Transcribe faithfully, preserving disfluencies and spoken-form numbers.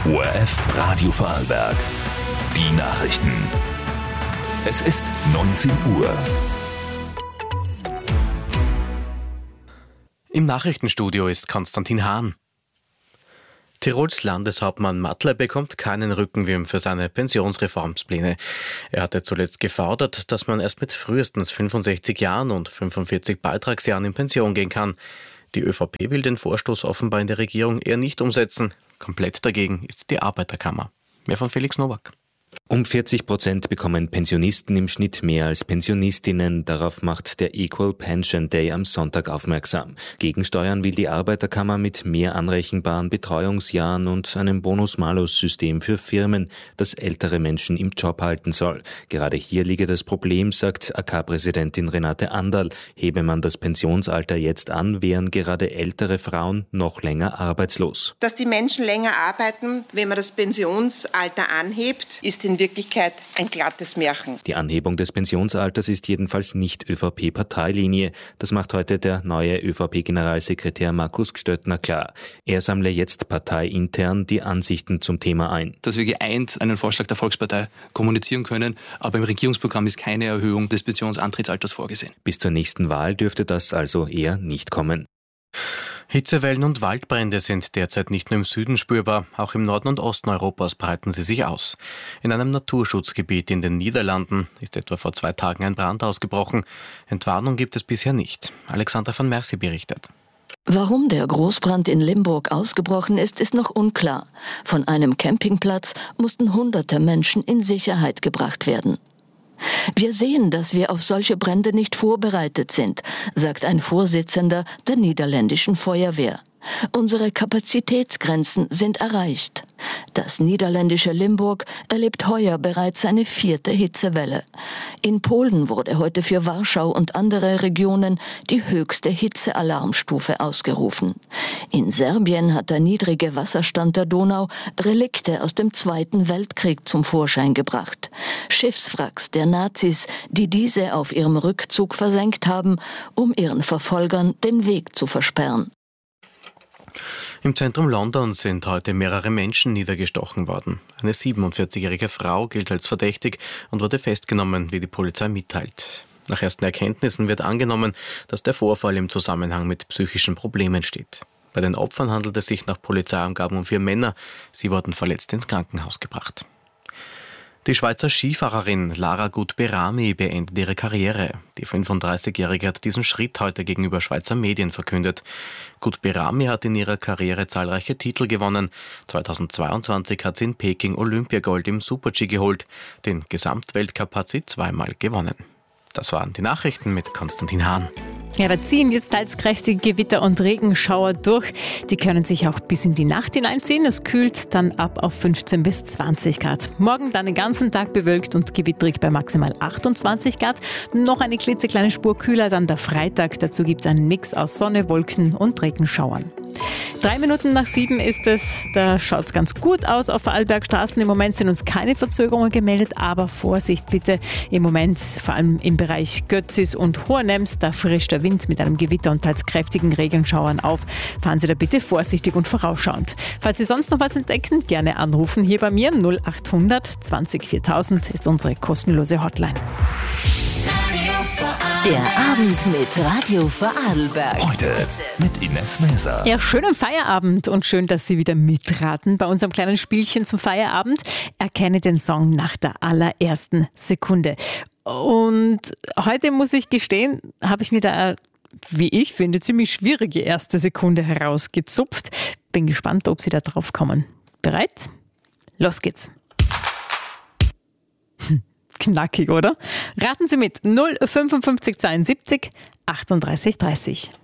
O R F Radio Vorarlberg. Die Nachrichten. Es ist neunzehn Uhr. Im Nachrichtenstudio ist Konstantin Hahn. Tirols Landeshauptmann Mattler bekommt keinen Rückenwind für seine Pensionsreformspläne. Er hatte zuletzt gefordert, dass man erst mit frühestens fünfundsechzig Jahren und fünfundvierzig Beitragsjahren in Pension gehen kann. Die ÖVP will den Vorstoß offenbar in der Regierung eher nicht umsetzen. Komplett dagegen ist die Arbeiterkammer. Mehr von Felix Nowak. Um vierzig Prozent bekommen Pensionisten im Schnitt mehr als Pensionistinnen. Darauf macht der Equal Pension Day am Sonntag aufmerksam. Gegensteuern will die Arbeiterkammer mit mehr anrechenbaren Betreuungsjahren und einem Bonus-Malus-System für Firmen, das ältere Menschen im Job halten soll. Gerade hier liege das Problem, sagt A K-Präsidentin Renate Anderl. Hebe man das Pensionsalter jetzt an, wären gerade ältere Frauen noch länger arbeitslos. Dass die Menschen länger arbeiten, wenn man das Pensionsalter anhebt, ist in Wirklichkeit ein glattes Märchen. Die Anhebung des Pensionsalters ist jedenfalls nicht ÖVP-Parteilinie. Das macht heute der neue ÖVP-Generalsekretär Markus Gstöttner klar. Er sammle jetzt parteiintern die Ansichten zum Thema ein. Dass wir geeint einen Vorschlag der Volkspartei kommunizieren können, aber im Regierungsprogramm ist keine Erhöhung des Pensionsantrittsalters vorgesehen. Bis zur nächsten Wahl dürfte das also eher nicht kommen. Hitzewellen und Waldbrände sind derzeit nicht nur im Süden spürbar, auch im Norden und Osten Europas breiten sie sich aus. In einem Naturschutzgebiet in den Niederlanden ist etwa vor zwei Tagen ein Brand ausgebrochen. Entwarnung gibt es bisher nicht. Alexander van Mercy berichtet. Warum der Großbrand in Limburg ausgebrochen ist, ist noch unklar. Von einem Campingplatz mussten hunderte Menschen in Sicherheit gebracht werden. Wir sehen, dass wir auf solche Brände nicht vorbereitet sind, sagt ein Vorsitzender der niederländischen Feuerwehr. Unsere Kapazitätsgrenzen sind erreicht. Das niederländische Limburg erlebt heuer bereits seine vierte Hitzewelle. In Polen wurde heute für Warschau und andere Regionen die höchste Hitzealarmstufe ausgerufen. In Serbien hat der niedrige Wasserstand der Donau Relikte aus dem Zweiten Weltkrieg zum Vorschein gebracht. Schiffswracks der Nazis, die diese auf ihrem Rückzug versenkt haben, um ihren Verfolgern den Weg zu versperren. Im Zentrum Londons sind heute mehrere Menschen niedergestochen worden. Eine siebenundvierzigjährige Frau gilt als verdächtig und wurde festgenommen, wie die Polizei mitteilt. Nach ersten Erkenntnissen wird angenommen, dass der Vorfall im Zusammenhang mit psychischen Problemen steht. Bei den Opfern handelt es sich nach Polizeiangaben um vier Männer. Sie wurden verletzt ins Krankenhaus gebracht. Die Schweizer Skifahrerin Lara Gut-Berami beendet ihre Karriere. Die fünfunddreißigjährige hat diesen Schritt heute gegenüber Schweizer Medien verkündet. Gut-Berami hat in ihrer Karriere zahlreiche Titel gewonnen. zweitausendzweiundzwanzig hat sie in Peking Olympiagold im Super-G geholt. Den Gesamtweltcup hat sie zweimal gewonnen. Das waren die Nachrichten mit Konstantin Hahn. Ja, da ziehen jetzt teils kräftige Gewitter und Regenschauer durch. Die können sich auch bis in die Nacht hineinziehen. Es kühlt dann ab auf fünfzehn bis zwanzig Grad. Morgen dann den ganzen Tag bewölkt und gewitterig bei maximal achtundzwanzig Grad. Noch eine klitzekleine Spur kühler dann der Freitag. Dazu gibt es einen Mix aus Sonne, Wolken und Regenschauern. Drei Minuten nach sieben ist es. Da schaut es ganz gut aus auf Vorarlbergstraßen. Im Moment sind uns keine Verzögerungen gemeldet, aber Vorsicht bitte. Im Moment, vor allem im Bereich Götzis und Hohenems, da frischt der Wind mit einem Gewitter und teils kräftigen Regenschauern auf. Fahren Sie da bitte vorsichtig und vorausschauend. Falls Sie sonst noch was entdecken, gerne anrufen. Hier bei mir null achthundert zwanzig viertausend ist unsere kostenlose Hotline. Der Abend mit Radio Vorarlberg. Heute mit Ines Maeser. Ja, schönen Feierabend und schön, dass Sie wieder mitraten bei unserem kleinen Spielchen zum Feierabend. Erkenne den Song nach der allerersten Sekunde. Und heute muss ich gestehen, habe ich mir da, wie ich finde, ziemlich schwierige erste Sekunde herausgezupft. Bin gespannt, ob Sie da drauf kommen. Bereit? Los geht's. Hm. Knackig, oder? Raten Sie mit null fünfundfünfzig zweiundsiebzig achtunddreißig dreißig.